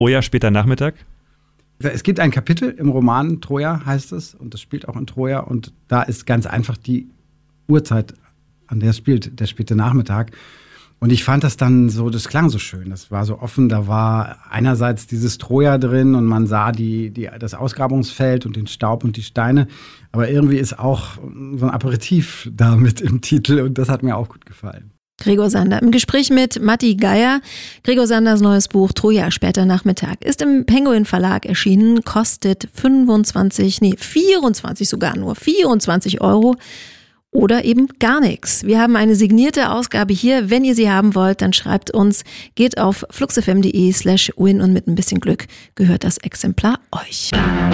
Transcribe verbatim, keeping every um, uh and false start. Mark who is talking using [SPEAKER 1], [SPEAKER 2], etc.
[SPEAKER 1] Troja, später Nachmittag?
[SPEAKER 2] Es gibt ein Kapitel im Roman, Troja heißt es, und das spielt auch in Troja. Und da ist ganz einfach die Uhrzeit, an der es spielt, der späte Nachmittag. Und ich fand das dann so, das klang so schön, das war so offen, da war einerseits dieses Troja drin und man sah die, die, das Ausgrabungsfeld und den Staub und die Steine, aber irgendwie ist auch so ein Aperitif da mit im Titel und das hat mir auch gut gefallen.
[SPEAKER 3] Gregor Sander im Gespräch mit Matti Geier. Gregor Sanders neues Buch Troja, später Nachmittag ist im Penguin Verlag erschienen, kostet fünfundzwanzig, nee vierundzwanzig sogar nur, vierundzwanzig Euro. Oder eben gar nichts. Wir haben eine signierte Ausgabe hier. Wenn ihr sie haben wollt, dann schreibt uns. Geht auf fluxfm.de slash win und mit ein bisschen Glück gehört das Exemplar euch.